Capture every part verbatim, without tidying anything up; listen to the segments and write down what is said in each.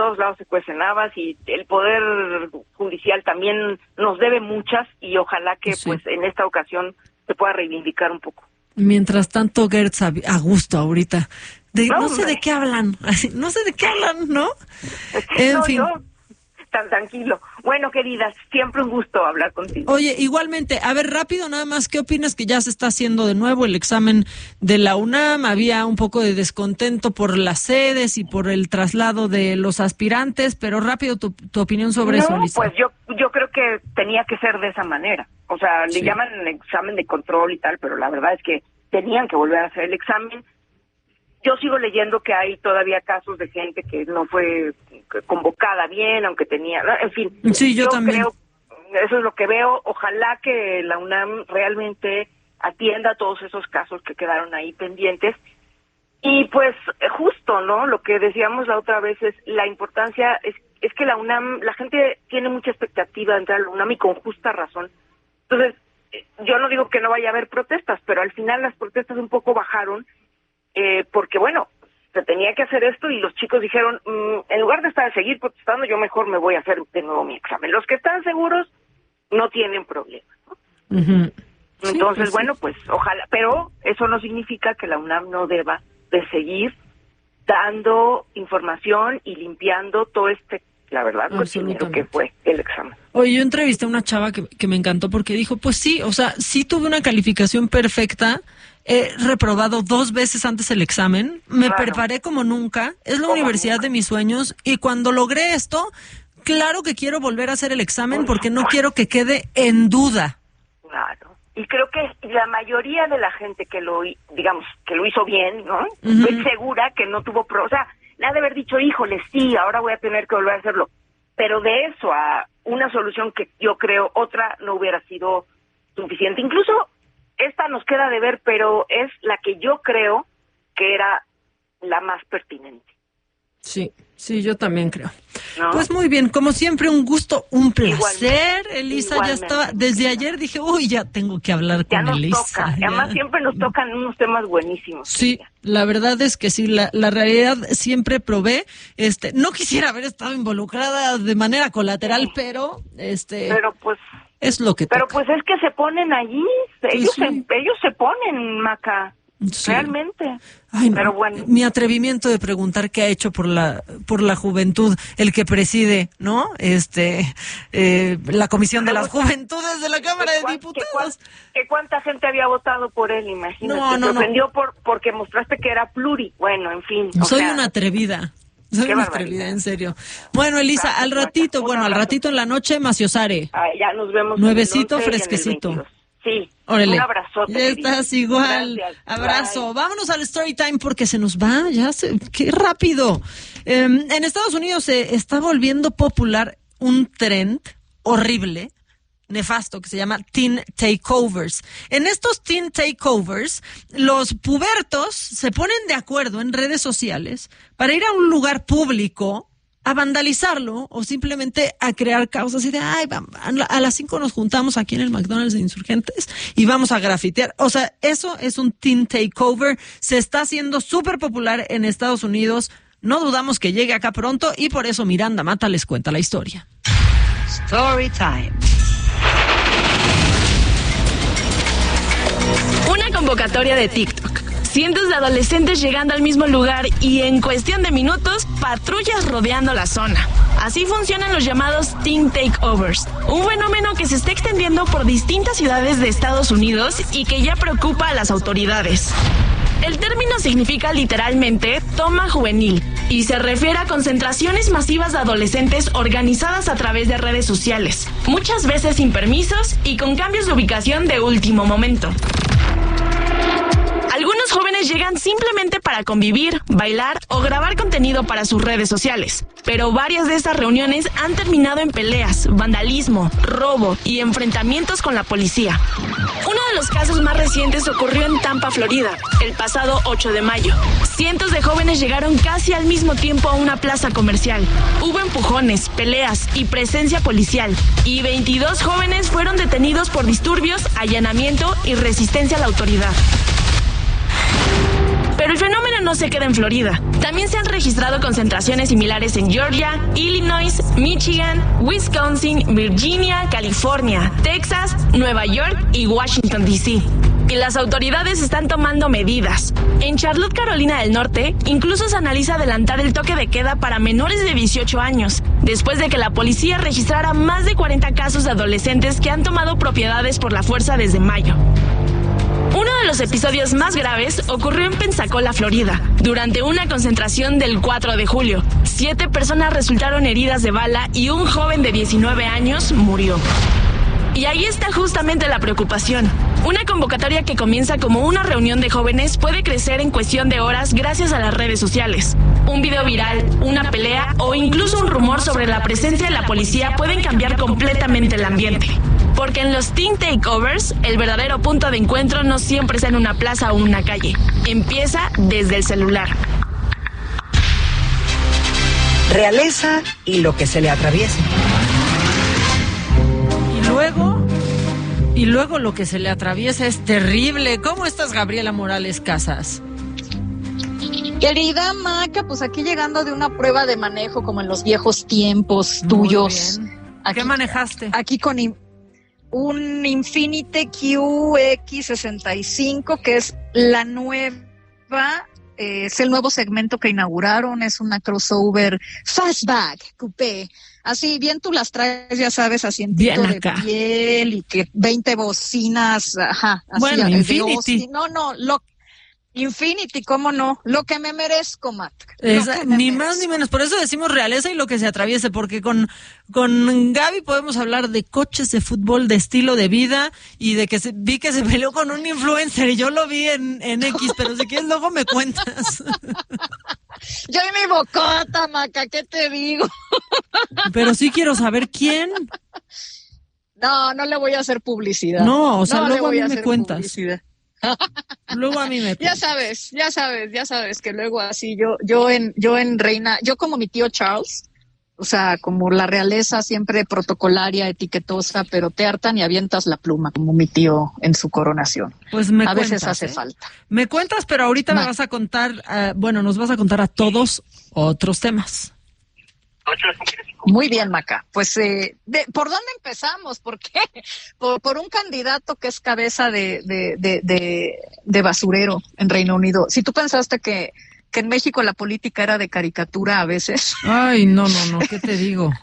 todos lados se cuecen habas y el Poder Judicial también nos debe muchas y ojalá que sí. pues en esta ocasión se pueda reivindicar un poco. Mientras tanto, Gertz, a, a gusto ahorita. De, no, no sé de qué hablan, no sé de qué hablan, ¿no? En no, fin. Yo, tan tranquilo. Bueno, queridas, siempre un gusto hablar contigo. Oye, igualmente, a ver, rápido nada más, ¿qué opinas que ya se está haciendo de nuevo el examen de la UNAM? Había un poco de descontento por las sedes y por el traslado de los aspirantes, pero rápido tu, tu opinión sobre no, eso, Lisa. Pues yo, yo creo que tenía que ser de esa manera. O sea, le sí. llaman el examen de control y tal, pero la verdad es que tenían que volver a hacer el examen. Yo sigo leyendo que hay todavía casos de gente que no fue convocada bien, aunque tenía, en fin. Sí, yo, yo también. Creo, eso es lo que veo. Ojalá que la UNAM realmente atienda todos esos casos que quedaron ahí pendientes. Y pues justo, ¿no? Lo que decíamos la otra vez es la importancia, es, es que la UNAM, la gente tiene mucha expectativa de entrar a la UNAM y con justa razón. Entonces, yo no digo que no vaya a haber protestas, pero al final las protestas un poco bajaron. Eh, porque bueno, se tenía que hacer esto y los chicos dijeron, mmm, en lugar de estar a seguir protestando, yo mejor me voy a hacer de nuevo mi examen. Los que están seguros no tienen problema, ¿no? Uh-huh. Entonces, sí, pues, bueno, pues ojalá, pero eso no significa que la UNAM no deba de seguir dando información y limpiando todo este, la verdad, cochinero que fue el examen. Oye, yo entrevisté a una chava que, que me encantó porque dijo, pues sí, o sea, sí tuve una calificación perfecta. He reprobado dos veces antes el examen, me claro. preparé como nunca, es la universidad nunca? de mis sueños y cuando logré esto, claro que quiero volver a hacer el examen porque no quiero que quede en duda. Claro, y creo que la mayoría de la gente que lo, digamos, que lo hizo bien, ¿no? Uh-huh. Estoy segura que no tuvo pro, o sea, le ha de haber dicho, híjole, sí, ahora voy a tener que volver a hacerlo, pero de eso a una solución que yo creo otra no hubiera sido suficiente, incluso esta nos queda de ver, pero es la que yo creo que era la más pertinente. Sí, sí, yo también creo. ¿No? Pues muy bien, como siempre, un gusto, un placer. Igualmente, Elisa, igualmente. Ya estaba, desde ayer dije, uy, ya tengo que hablar ya con nos Elisa. Toca. Ya. Además, siempre nos tocan unos temas buenísimos. Sí, ella. La verdad es que sí, la, la realidad siempre provee. Este, no quisiera haber estado involucrada de manera colateral, sí. pero, este... Pero pues... Es lo que Pero toca. pues es que se ponen allí, ellos, sí. se, ellos se ponen, Maca, sí. realmente. Ay, no. Pero bueno. Mi atrevimiento de preguntar qué ha hecho por la por la juventud, el que preside, ¿no? Este, eh, la Comisión de las Juventudes de la Cámara de Diputados. ¿Que cuánta gente había votado por él? Imagínate. No, no, Se sorprendió no. por, porque mostraste que era pluri. Bueno, en fin. Soy sea, una atrevida. Soy una atrevida, en serio. Bueno, Elisa, Gracias, al ratito, Maca. bueno, al ratito en la noche, Maciosare. Ay, ya nos vemos. Nuevecito, fresquecito. Sí, Órale. un abrazote. Ya estás igual. Gracias. Abrazo. Bye. Vámonos al story time porque se nos va, ya se, qué rápido. Eh, en Estados Unidos se está volviendo popular un trend horrible, nefasto, que se llama teen takeovers. En estos teen takeovers, los pubertos se ponen de acuerdo en redes sociales para ir a un lugar público a vandalizarlo o simplemente a crear caos así de, ay, a las cinco nos juntamos aquí en el McDonald's de Insurgentes y vamos a grafitear. O sea, eso es un teen takeover. Se está haciendo súper popular en Estados Unidos. No dudamos que llegue acá pronto y por eso Miranda Mata les cuenta la historia. Story time. Una convocatoria de TikTok. Cientos de adolescentes llegando al mismo lugar y en cuestión de minutos, patrullas rodeando la zona. Así funcionan los llamados teen takeovers, un fenómeno que se está extendiendo por distintas ciudades de Estados Unidos y que ya preocupa a las autoridades. El término significa literalmente toma juvenil y se refiere a concentraciones masivas de adolescentes organizadas a través de redes sociales, muchas veces sin permisos y con cambios de ubicación de último momento. Algunos jóvenes llegan simplemente para convivir, bailar o grabar contenido para sus redes sociales, pero varias de estas reuniones han terminado en peleas, vandalismo, robo y enfrentamientos con la policía. Uno de los casos más recientes ocurrió en Tampa, Florida, el pasado ocho de mayo. Cientos de jóvenes llegaron casi al mismo tiempo a una plaza comercial. Hubo empujones, peleas y presencia policial, y veintidós jóvenes fueron detenidos por disturbios, allanamiento y resistencia a la autoridad. Pero el fenómeno Pero no se queda en Florida. También se han registrado concentraciones similares en Georgia, Illinois, Michigan, Wisconsin, Virginia, California, Texas, Nueva York y Washington, D C Y las autoridades están tomando medidas. En Charlotte, Carolina del Norte, incluso se analiza adelantar el toque de queda para menores de dieciocho años, después de que la policía registrara más de cuarenta casos de adolescentes que han tomado propiedades por la fuerza desde mayo. Uno de los episodios más graves ocurrió en Pensacola, Florida, durante una concentración del cuatro de julio. Siete personas resultaron heridas de bala y un joven de diecinueve años murió. Y ahí está justamente la preocupación. Una convocatoria que comienza como una reunión de jóvenes puede crecer en cuestión de horas gracias a las redes sociales. Un video viral, una pelea o incluso un rumor sobre la presencia de la policía pueden cambiar completamente el ambiente. Porque en los teen takeovers, el verdadero punto de encuentro no siempre está en una plaza o una calle. Empieza desde el celular. Realeza y lo que se le atraviese. Y luego, y luego lo que se le atraviesa es terrible. ¿Cómo estás, Gabriela Morales Casas? Querida Maca, pues aquí llegando de una prueba de manejo como en los viejos tiempos tuyos. Muy bien. Aquí, ¿Qué manejaste? Aquí con in, un Infiniti Q X sesenta y cinco, que es la nueva, eh, es el nuevo segmento que inauguraron, es una crossover fastback, coupé. Así, bien tú las traes, ya sabes, asientito de piel y que veinte bocinas, ajá. Así, bueno, Infiniti. No, no, lo Infiniti, ¿cómo no? Lo que me merezco, Matt. Esa, ni merezco. Más ni menos. Por eso decimos realeza y lo que se atraviese, porque con, con Gaby podemos hablar de coches, de fútbol, de estilo de vida y de que se, vi que se peleó con un influencer y yo lo vi en, en X, pero si quieres luego me cuentas. Yo y mi bocota, Maca, ¿qué te digo? Pero sí quiero saber quién. No, no le voy a hacer publicidad. No, o sea, no luego a mí a me cuentas. Publicidad. Luego a mí me ya sabes, ya sabes, ya sabes que luego así yo, yo en, yo en reina, yo como mi tío Charles, o sea, como la realeza siempre protocolaria, etiquetosa, pero te hartan y avientas la pluma como mi tío en su coronación. Pues me a cuentas, veces hace ¿eh? falta. Me cuentas, pero ahorita Ma- me vas a contar, uh, bueno, nos vas a contar a todos otros temas. Muy bien, Maca. Pues, eh, de, ¿por dónde empezamos? ¿Por qué? Por, por un candidato que es cabeza de, de, de, de, de basurero en Reino Unido. Si tú pensaste que, que en México la política era de caricatura a veces. Ay, no, no, no, ¿qué te digo?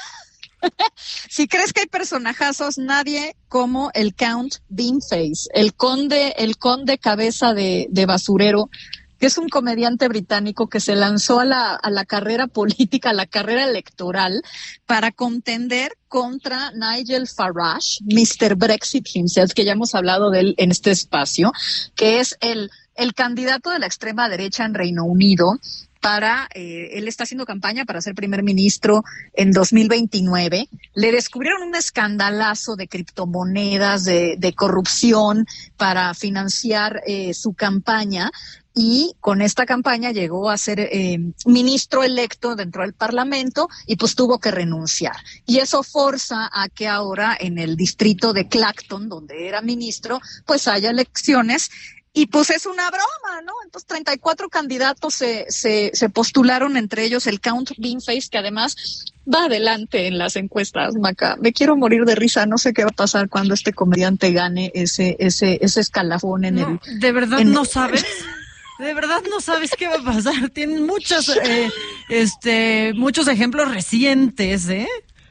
Si crees que hay personajazos, nadie como el Count Beanface, el conde, el conde cabeza de, de basurero, que es un comediante británico que se lanzó a la, a la carrera política, a la carrera electoral, para contender contra Nigel Farage, mister Brexit himself, que ya hemos hablado de él en este espacio, que es el, el candidato de la extrema derecha en Reino Unido. Para, eh, él está haciendo campaña para ser primer ministro en dos mil veintinueve. Le descubrieron un escandalazo de criptomonedas, de, de corrupción para financiar eh, su campaña. Y con esta campaña llegó a ser eh, ministro electo dentro del Parlamento y pues tuvo que renunciar. Y eso forza a que ahora en el distrito de Clacton, donde era ministro, pues haya elecciones. Y pues es una broma, ¿no? Entonces treinta y cuatro candidatos se, se, se postularon, entre ellos el Count Beanface, que además va adelante en las encuestas, Maca. Me quiero morir de risa, no sé qué va a pasar cuando este comediante gane ese, ese, ese escalafón en No, el... ¿de verdad en no el, sabes? De verdad no sabes qué va a pasar. Tienen muchos, eh, este, muchos ejemplos recientes, ¿eh?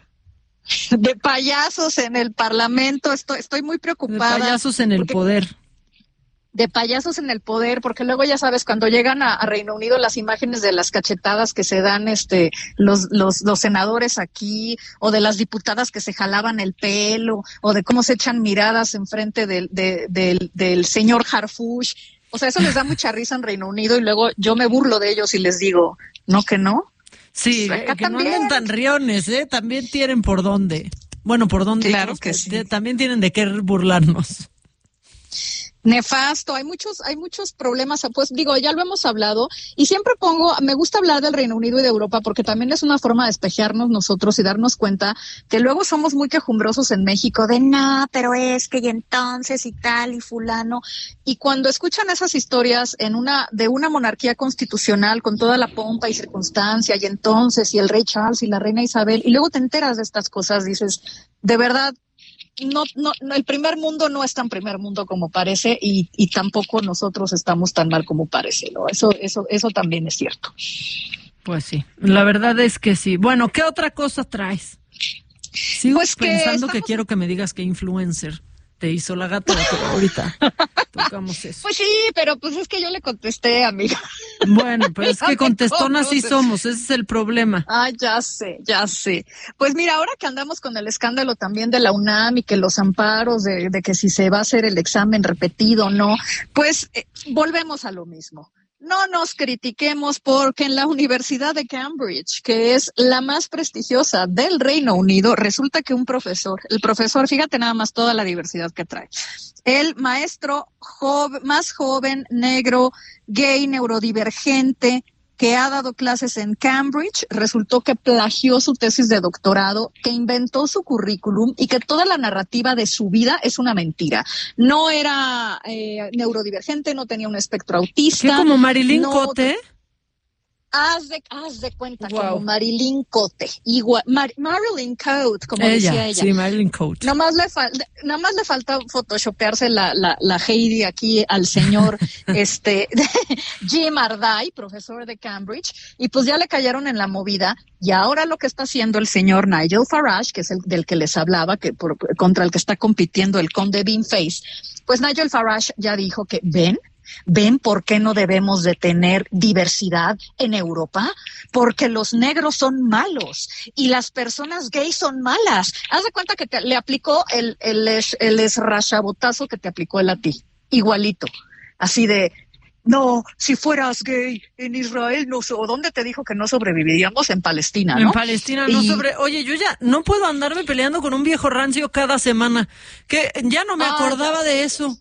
De payasos en el Parlamento. Estoy, estoy muy preocupada. De payasos en el porque, poder. De payasos en el poder, porque luego ya sabes, cuando llegan a, a Reino Unido, las imágenes de las cachetadas que se dan este los, los, los senadores aquí, o de las diputadas que se jalaban el pelo, o de cómo se echan miradas enfrente del, de, del, del señor Harfush. O sea, eso les da mucha risa en Reino Unido y luego yo me burlo de ellos y les digo, ¿no que no? Sí, pues que también no anden tan riones, ¿eh? También tienen por dónde. Bueno, por dónde. Claro otros, que pues, sí. te, también tienen de qué burlarnos. Nefasto, hay muchos, hay muchos problemas, pues digo, ya lo hemos hablado, y siempre pongo, me gusta hablar del Reino Unido y de Europa, porque también es una forma de espejearnos nosotros y darnos cuenta que luego somos muy quejumbrosos en México, de no, pero es que y entonces y tal y fulano, y cuando escuchan esas historias en una, de una monarquía constitucional con toda la pompa y circunstancia, y entonces, y el rey Charles y la reina Isabel, y luego te enteras de estas cosas, dices, de verdad, No, no, no, el primer mundo no es tan primer mundo como parece y, y tampoco nosotros estamos tan mal como parece, ¿no? Eso, eso, eso también es cierto. Pues sí, la verdad es que sí. Bueno, ¿qué otra cosa traes? Sigo pues que pensando estamos... que quiero que me digas qué influencer te hizo la gata, pero ahorita tocamos eso. Pues sí, pero pues es que yo le contesté, amiga. Bueno, pero es que contestonas sí somos, ese es el problema. Ah, ya sé, ya sé. Pues mira, ahora que andamos con el escándalo también de la UNAM y que los amparos de, de que si se va a hacer el examen repetido o no, pues eh, volvemos a lo mismo. No nos critiquemos porque en la Universidad de Cambridge, que es la más prestigiosa del Reino Unido, resulta que un profesor, el profesor, fíjate nada más toda la diversidad que trae, el maestro joven, más joven, negro, gay, neurodivergente, que ha dado clases en Cambridge, resultó que plagió su tesis de doctorado, que inventó su currículum y que toda la narrativa de su vida es una mentira. No era eh, neurodivergente, no tenía un espectro autista. ¿Qué, como Marilyn no, Cote? Haz de, haz de cuenta, wow. Como Marilyn Cote, igual, Mar, Marilyn Cote, como ella, decía ella. Sí, Marilyn Cote. Nada más le, fal, nada más le falta photoshopearse la, la, la Heidi aquí al señor este Jim Ardai, profesor de Cambridge, y pues ya le cayeron en la movida, y ahora lo que está haciendo el señor Nigel Farage, que es el del que les hablaba, que por, contra el que está compitiendo el conde Beanface, pues Nigel Farage ya dijo que, ven, ¿Ven por qué no debemos de tener diversidad en Europa? Porque los negros son malos y las personas gays son malas. Haz de cuenta que te, le aplicó el, el, es, el esrachabotazo que te aplicó él a ti, igualito. Así de, no, si fueras gay en Israel, no, ¿o dónde te dijo que no sobreviviríamos? En Palestina, ¿no? En Palestina no y... sobre... Oye, yo ya no puedo andarme peleando con un viejo rancio cada semana, que ya no me ah, acordaba de eso.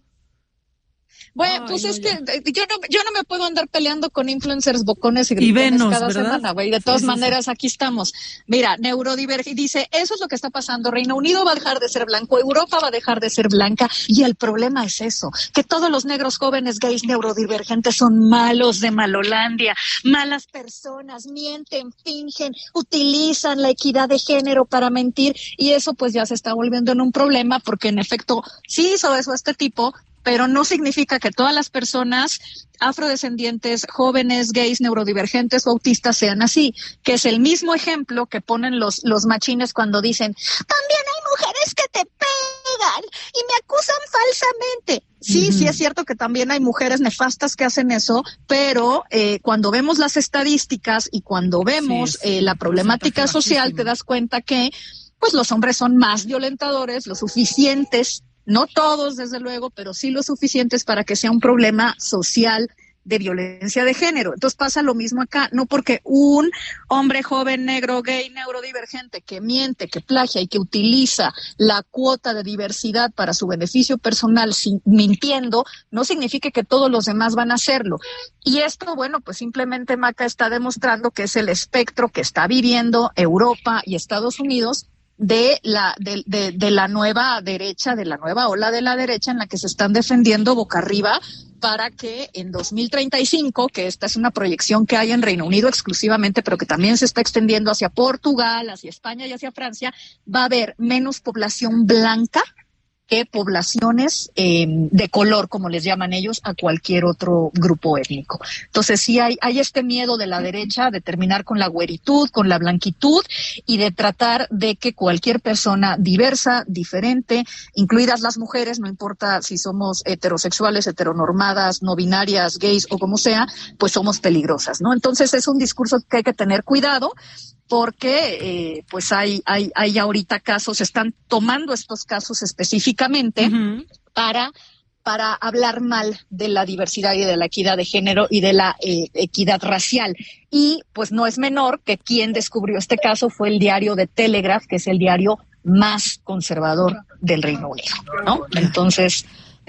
Bueno, Ay, pues no, es ya. que yo no, yo no me puedo andar peleando con influencers bocones y gritones y venos, cada ¿verdad? semana, güey. De todas sí, maneras, sí. Aquí estamos. Mira, neurodivergente dice, eso es lo que está pasando. Reino Unido va a dejar de ser blanco, Europa va a dejar de ser blanca, y el problema es eso, que todos los negros jóvenes gays neurodivergentes son malos de Malolandia, malas personas, mienten, fingen, utilizan la equidad de género para mentir, y eso pues ya se está volviendo en un problema, porque en efecto sí hizo eso este tipo, pero no significa que todas las personas afrodescendientes, jóvenes, gays, neurodivergentes o autistas sean así, que es el mismo ejemplo que ponen los, los machines cuando dicen, también hay mujeres que te pegan y me acusan falsamente. Sí, uh-huh. Sí es cierto que también hay mujeres nefastas que hacen eso, pero eh, cuando vemos las estadísticas y cuando vemos sí, eh, la problemática social, te das cuenta que pues los hombres son más violentadores, lo suficientes. No todos, desde luego, pero sí lo suficientes para que sea un problema social de violencia de género. Entonces pasa lo mismo acá, no porque un hombre joven, negro, gay, neurodivergente que miente, que plagia y que utiliza la cuota de diversidad para su beneficio personal sin, mintiendo, no significa que todos los demás van a hacerlo. Y esto, bueno, pues simplemente Maca está demostrando que es el espectro que está viviendo Europa y Estados Unidos de la de, de, de la nueva derecha, de la nueva ola de la derecha en la que se están defendiendo boca arriba para que en dos mil treinta y cinco, que esta es una proyección que hay en Reino Unido exclusivamente, pero que también se está extendiendo hacia Portugal, hacia España y hacia Francia, va a haber menos población blanca que poblaciones eh, de color, como les llaman ellos, a cualquier otro grupo étnico. Entonces sí hay, hay este miedo de la derecha de terminar con la güeritud, con la blanquitud y de tratar de que cualquier persona diversa, diferente, incluidas las mujeres, no importa si somos heterosexuales, heteronormadas, no binarias, gays o como sea, pues somos peligrosas, ¿no? Entonces es un discurso que hay que tener cuidado, porque eh, pues hay, hay, hay ahorita casos, están tomando estos casos específicamente uh-huh. para, para hablar mal de la diversidad y de la equidad de género y de la eh, equidad racial. Y pues no es menor que quien descubrió este caso fue el diario The Telegraph, que es el diario más conservador del Reino Unido, ¿no? Entonces,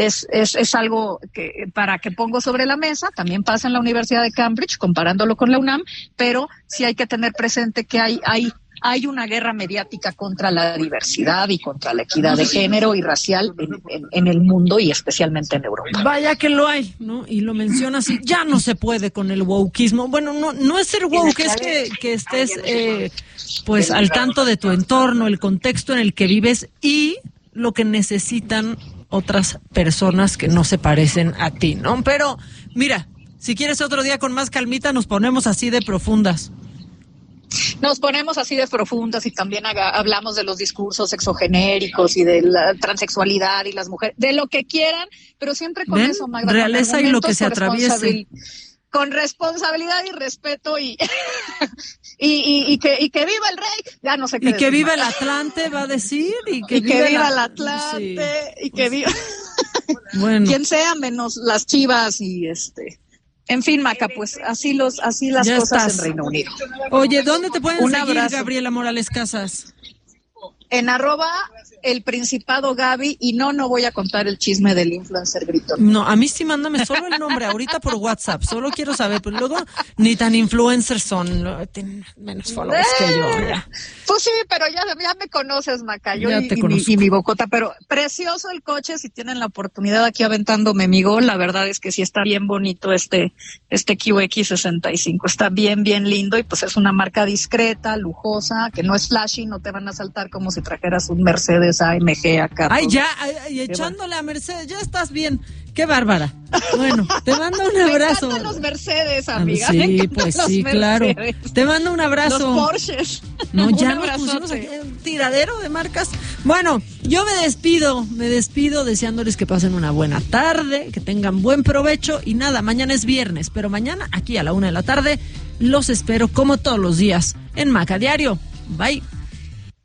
es, es, es algo que para que pongo sobre la mesa. También pasa en la Universidad de Cambridge, comparándolo con la UNAM, pero sí hay que tener presente que hay, hay, hay una guerra mediática contra la diversidad y contra la equidad de género y racial en, en, en el mundo y especialmente en Europa. Vaya que lo hay, ¿no? Y lo mencionas y ya no se puede con el wokeismo. Bueno, no, no es ser woke, es que, que estés eh, pues al tanto de tu entorno, el contexto en el que vives y lo que necesitan otras personas que no se parecen a ti, ¿no? Pero, mira, si quieres otro día con más calmita, nos ponemos así de profundas. Nos ponemos así de profundas y también haga, hablamos de los discursos sexogenéricos y de la transexualidad y las mujeres, de lo que quieran, pero siempre con ¿Ven? eso, Magda. Realeza y lo que se atraviese. Con responsabilidad y respeto y, y, y, y, que, y que viva el rey, ya no sé qué Y que decir viva más. el Atlante, va a decir. Y que, y viva, que viva el el Atlante, sí. y que viva bueno. quien sea menos las Chivas y este... En fin, Maca, pues así los así las ya cosas estás. en Reino Unido. Oye, ¿dónde te pueden Un seguir, abrazo. Gabriela Morales Casas? En arroba el Principado Gaby, y no, no voy a contar el chisme del influencer gritón. No, a mí sí mándame solo el nombre ahorita por WhatsApp, solo quiero saber, pero luego ni tan influencers son, no, tienen menos followers que yo. Ya. Pues sí, pero ya, ya me conoces, Maca, yo Ya y, te y, mi, conozco. y mi bocota, pero precioso el coche, si tienen la oportunidad aquí aventándome mi gol, la verdad es que sí está bien bonito este, este Q X sesenta y cinco, está bien, bien lindo, y pues es una marca discreta, lujosa, que no es flashy, no te van a saltar como si trajeras un Mercedes A M G acá. Ay, todo. ya, ay, ay, echándole a Mercedes, ya estás bien. Qué bárbara. Bueno, te mando un Me abrazo. encantan los Mercedes, Ah, amiga. me sí, encantan pues los sí, claro. Mercedes. Te mando un abrazo. Los Porsches. No, Un ya nos abrazote. pusimos aquí un tiradero de marcas. Bueno, yo me despido, me despido deseándoles que pasen una buena tarde, que tengan buen provecho y nada, mañana es viernes, pero mañana aquí a la una de la tarde los espero como todos los días en Maca Diario. Bye.